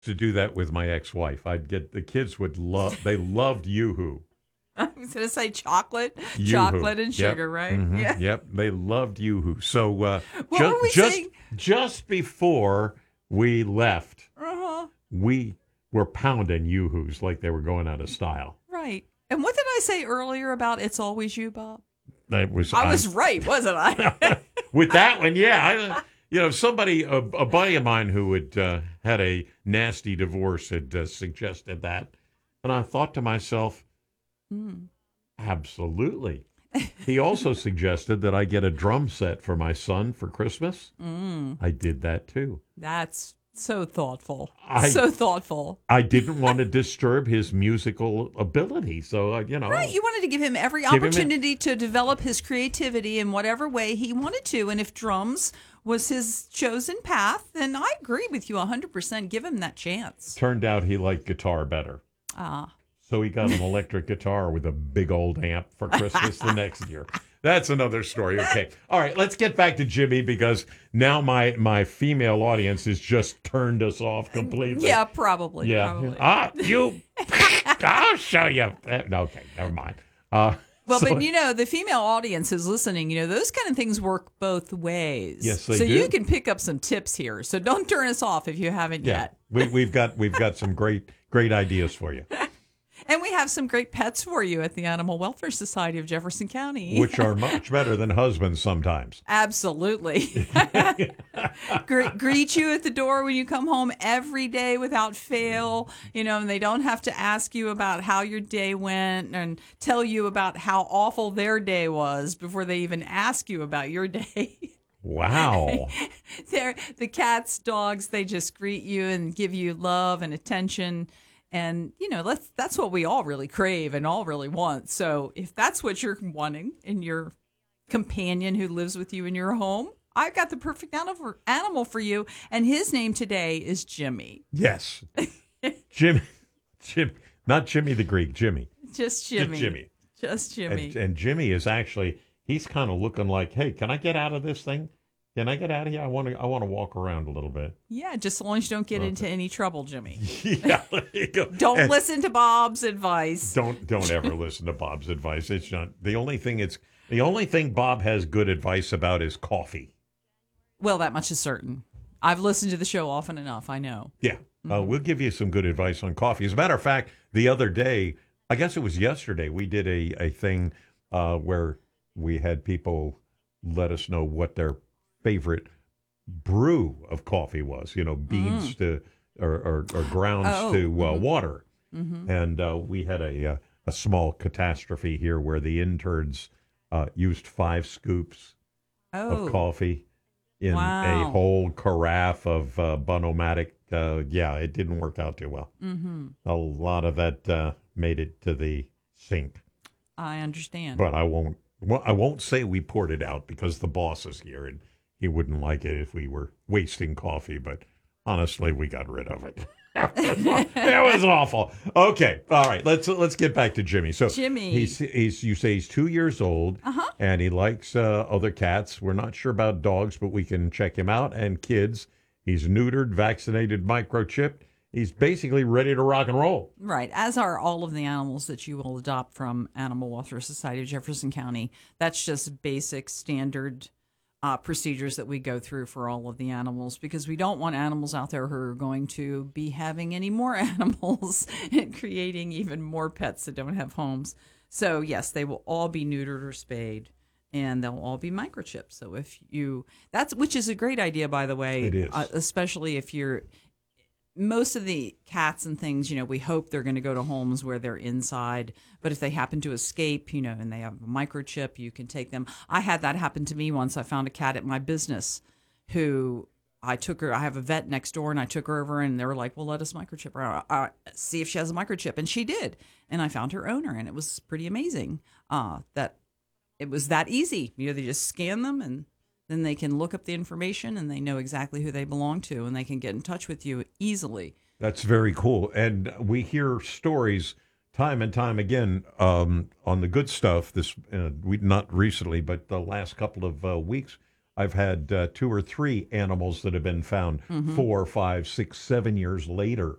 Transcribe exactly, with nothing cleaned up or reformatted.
to do that with my ex-wife. I'd get the kids would love. They loved Yoo-hoo. I was going to say chocolate, Yoo-hoo. chocolate and Yep. sugar, right? Mhm. Yeah. Yep. They loved Yoo-hoo. So uh, What ju- were we just saying? just before we left, Uh-huh. we were pounding Yoo-hoos like they were going out of style. Right. And what did I say earlier about It's Always You, Bob? That was I was right, wasn't I? with that one. Yeah, I, you know, somebody, a, a buddy of mine who had uh, had a nasty divorce had uh, suggested that, and I thought to myself, Mm. absolutely. He also suggested that I get a drum set for my son for Christmas. Mm. I did that too. That's so thoughtful. I- so thoughtful. I didn't want to disturb his musical ability, so uh, you know. Right. You wanted to give him every Give him a- opportunity to develop his creativity in whatever way he wanted to. And if drums was his chosen path, then I agree with you one hundred percent. Give him that chance. Turned out he liked guitar better. Ah. So he got an electric guitar with a big old amp for Christmas the next year. That's another story. Okay. All right, let's get back to Jimmy because now my my female audience has just turned us off completely. Yeah, probably. Yeah. Probably. Ah, you. I'll show you. Okay, never mind. Uh, Well, so- but you know, the female audience is listening. You know, those kind of things work both ways. Yes, they so do. you can pick up some tips here. So don't turn us off if you haven't yeah, yet. we, we've got we've got some great great ideas for you, And we have some great pets for you at the Animal Welfare Society of Jefferson County. which are much better than husbands sometimes. Absolutely. Gre- greet you at the door when you come home every day without fail. You know, and they don't have to ask you about how your day went and tell you about how awful their day was before they even ask you about your day. Wow. They're, the cats, dogs, they just greet you and give you love and attention. And, you know, that's, that's what we all really crave and all really want. So if that's what you're wanting in your companion who lives with you in your home, I've got the perfect animal animal for you. And his name today is Jimmy. Yes. Jimmy. Jim, not Jimmy the Greek. Jimmy. Just Jimmy. Just Jimmy. Just Jimmy. And, and Jimmy is actually, he's kind of looking like, hey, can I get out of this thing? Can I get out of here? I want to I want to walk around a little bit. Yeah, just as long as you don't get Okay. into any trouble, Jimmy. Yeah, there you go. Don't And listen to Bob's advice. Don't don't ever listen to Bob's advice. It's not the only thing it's the only thing Bob has good advice about is coffee. Well, that much is certain. I've listened to the show often enough. I know. Yeah. Uh, we'll give you some good advice on coffee. As a matter of fact, the other day, I guess it was yesterday, we did a, a thing uh, where we had people let us know what their favorite brew of coffee was, you know, beans to or, or, or grounds Oh, to uh, mhm. water. Mm-hmm. And uh, we had a, uh, a small catastrophe here where the interns uh, used five scoops Oh, of coffee in a Wow. whole carafe of uh, Bonomatic. Uh, yeah, it didn't work out too well. mm-hmm. A lot of that uh, made it to the sink, I understand. but I won't. Well, I won't say we poured it out because the boss is here and he wouldn't like it if we were wasting coffee. But honestly, we got rid of it. It was awful. Okay, all right. Let's let's get back to Jimmy. So Jimmy. he's he's you say he's two years old, Uh-huh. and he likes uh, other cats. We're not sure about dogs, but we can check him out. And kids, he's neutered, vaccinated, microchipped. He's basically ready to rock and roll. Right, as are all of the animals that you will adopt from Animal Welfare Society of Jefferson County. That's just basic standard uh, procedures that we go through for all of the animals because we don't want animals out there who are going to be having any more animals and creating even more pets that don't have homes. So yes, they will all be neutered or spayed. And they'll all be microchipped. So if you, that's, which is a great idea, by the way. It is. Uh, especially if you're, most of the cats and things, you know, we hope they're going to go to homes where they're inside. But if they happen to escape, you know, and they have a microchip, you can take them. I had that happen to me once. I found a cat at my business who I took her. I have a vet next door, and I took her over, and they were like, well, let us microchip her. Uh, see if she has a microchip. And she did. And I found her owner, and it was pretty amazing uh, that it was that easy. You know, they just scan them, and then they can look up the information, and they know exactly who they belong to, and they can get in touch with you easily. That's very cool. And we hear stories time and time again um, on the good stuff. This uh, we not recently, but the last couple of uh, weeks, I've had uh, two or three animals that have been found four, five, six, seven years later